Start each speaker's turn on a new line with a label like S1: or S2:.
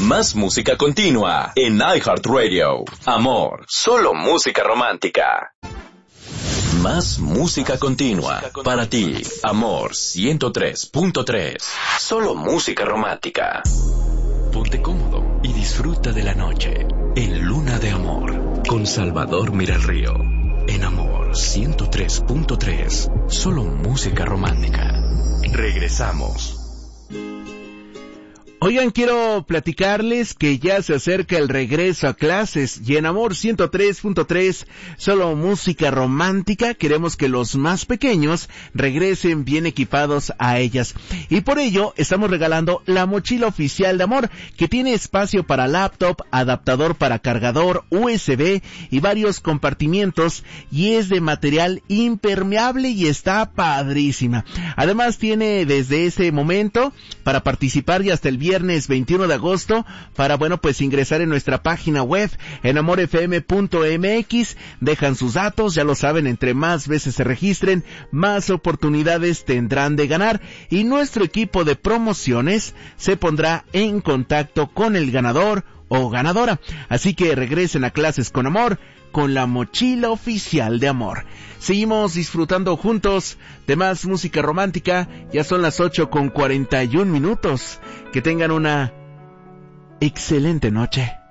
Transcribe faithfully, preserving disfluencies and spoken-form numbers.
S1: Más música continua en iHeartRadio. Amor, solo música romántica. Más música continua para ti. Amor ciento tres punto tres. Solo música romántica. Ponte cómodo y disfruta de la noche en Luna de Amor con Salvador Miralrío. En Amor ciento tres punto tres. Solo música romántica. Regresamos.
S2: Oigan, quiero platicarles que ya se acerca el regreso a clases y en Amor ciento tres punto tres, solo música romántica, queremos que los más pequeños regresen bien equipados a ellas. Y por ello estamos regalando la mochila oficial de Amor, que tiene espacio para laptop, adaptador para cargador, U S B y varios compartimientos y es de material impermeable y está padrísima. Además tiene desde ese momento para participar y hasta el viernes viernes veintiuno de agosto para, bueno, pues ingresar en nuestra página web en amor f m punto m x, dejan sus datos, ya lo saben, entre más veces se registren, más oportunidades tendrán de ganar y nuestro equipo de promociones se pondrá en contacto con el ganador o ganadora. Así que regresen a clases con Amor, con la mochila oficial de Amor. Seguimos disfrutando juntos de más música romántica. Ya son las ocho con cuarenta y un minutos. Que tengan una excelente noche.